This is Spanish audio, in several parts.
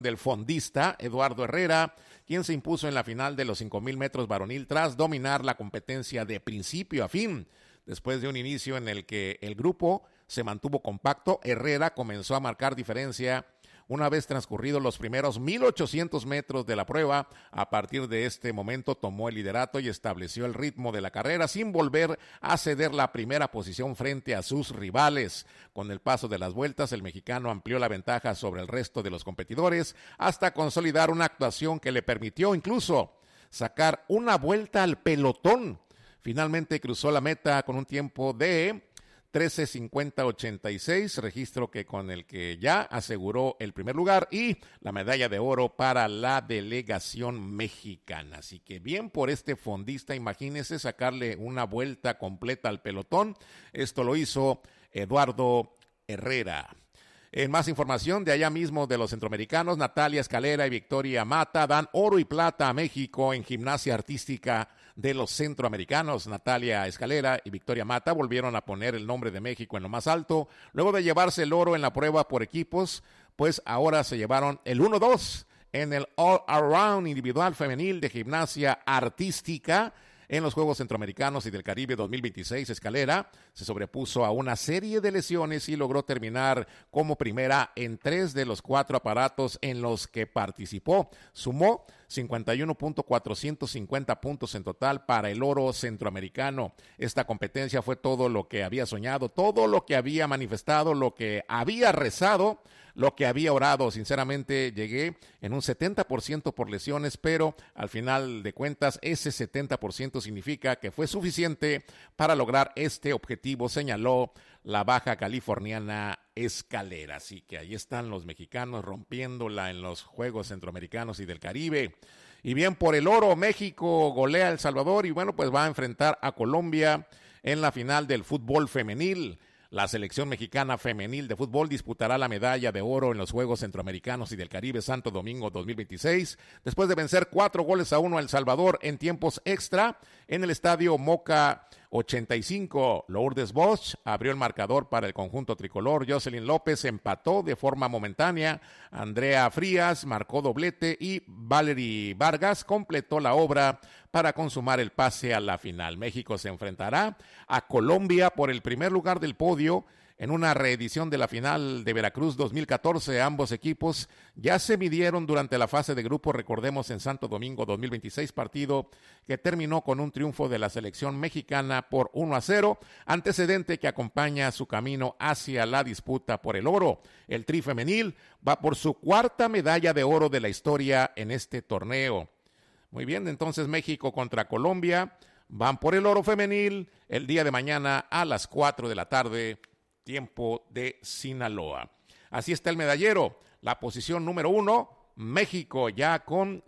del fondista Eduardo Herrera, quien se impuso en la final de los 5,000 metros varonil tras dominar la competencia de principio a fin. Después de un inicio en el que el grupo se mantuvo compacto, Herrera comenzó a marcar diferencia una vez transcurridos los primeros 1,800 metros de la prueba. A partir de este momento tomó el liderato y estableció el ritmo de la carrera sin volver a ceder la primera posición frente a sus rivales. Con el paso de las vueltas, el mexicano amplió la ventaja sobre el resto de los competidores hasta consolidar una actuación que le permitió incluso sacar una vuelta al pelotón. Finalmente cruzó la meta con un tiempo de 13:50:86, registro con el que ya aseguró el primer lugar y la medalla de oro para la delegación mexicana. Así que bien por este fondista, imagínense sacarle una vuelta completa al pelotón. Esto lo hizo Eduardo Herrera. En más información de allá mismo de los centroamericanos, Natalia Escalera y Victoria Mata dan oro y plata a México en gimnasia artística de los centroamericanos. Natalia Escalera y Victoria Mata volvieron a poner el nombre de México en lo más alto, luego de llevarse el oro en la prueba por equipos, pues ahora se llevaron el 1-2 en el All Around individual femenil de gimnasia artística. En los Juegos Centroamericanos y del Caribe 2026, Escalera se sobrepuso a una serie de lesiones y logró terminar como primera en 3 de los 4 aparatos en los que participó. Sumó 51.450 puntos en total para el oro centroamericano. Esta competencia fue todo lo que había soñado, todo lo que había manifestado, lo que había rezado, lo que había orado. Sinceramente llegué en un 70% por lesiones, pero al final de cuentas ese 70% significa que fue suficiente para lograr este objetivo, señaló la baja californiana Escalera. Así que ahí están los mexicanos rompiéndola en los Juegos Centroamericanos y del Caribe. Y bien, por el oro, México golea a El Salvador y bueno, pues va a enfrentar a Colombia en la final del fútbol femenil. La selección mexicana femenil de fútbol disputará la medalla de oro en los Juegos Centroamericanos y del Caribe Santo Domingo 2026, después de vencer 4-1 a El Salvador en tiempos extra en el estadio Moca 85. Lourdes Bosch abrió el marcador para el conjunto tricolor. Jocelyn López empató de forma momentánea. Andrea Frías marcó doblete y Valerie Vargas completó la obra para consumar el pase a la final. México se enfrentará a Colombia por el primer lugar del podio en una reedición de la final de Veracruz 2014. Ambos equipos ya se midieron durante la fase de grupo, recordemos, en Santo Domingo 2026, partido que terminó con un triunfo de la selección mexicana por 1-0, antecedente que acompaña su camino hacia la disputa por el oro. El Tri femenil va por su 4ª medalla de oro de la historia en este torneo. Muy bien, entonces México contra Colombia van por el oro femenil el día de mañana a las 4 de la tarde, tiempo de Sinaloa. Así está el medallero. La posición número 1, México, ya con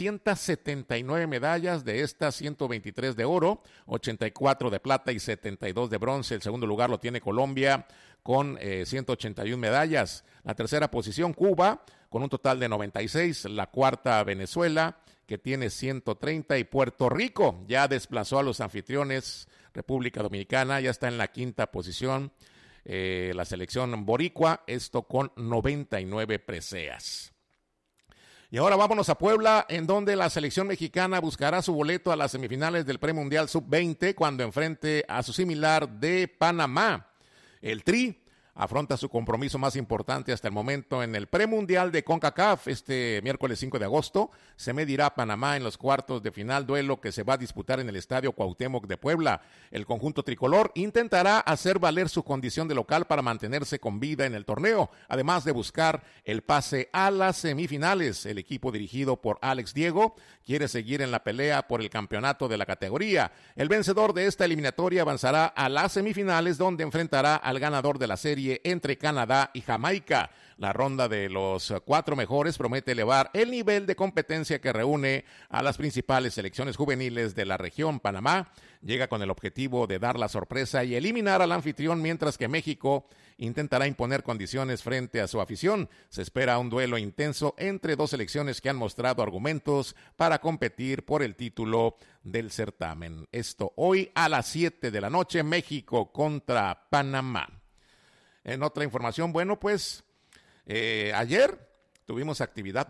279 medallas, de estas 123 de oro, 84 de plata y 72 de bronce. El segundo lugar lo tiene Colombia con 181 medallas. La tercera posición, Cuba, con un total de 96. La cuarta, Venezuela, que tiene 130, y Puerto Rico ya desplazó a los anfitriones. República Dominicana ya está en la 5ª posición. La selección boricua, esto con 99 preseas. Y ahora vámonos a Puebla, en donde la selección mexicana buscará su boleto a las semifinales del Premundial Sub-20 cuando enfrente a su similar de Panamá. El Tri afronta su compromiso más importante hasta el momento en el premundial de CONCACAF. Este miércoles 5 de agosto se medirá a Panamá en los cuartos de final, duelo que se va a disputar en el Estadio Cuauhtémoc de Puebla. El conjunto tricolor intentará hacer valer su condición de local para mantenerse con vida en el torneo, además de buscar el pase a las semifinales. El equipo dirigido por Alex Diego quiere seguir en la pelea por el campeonato de la categoría. El vencedor de esta eliminatoria avanzará a las semifinales, donde enfrentará al ganador de la serie entre Canadá y Jamaica. La ronda de los 4 mejores promete elevar el nivel de competencia que reúne a las principales selecciones juveniles de la región. Panamá llega con el objetivo de dar la sorpresa y eliminar al anfitrión, mientras que México intentará imponer condiciones frente a su afición. Se espera un duelo intenso entre dos selecciones que han mostrado argumentos para competir por el título del certamen. Esto hoy a las 7 de la noche, México contra Panamá. En otra información, bueno, pues ayer tuvimos actividad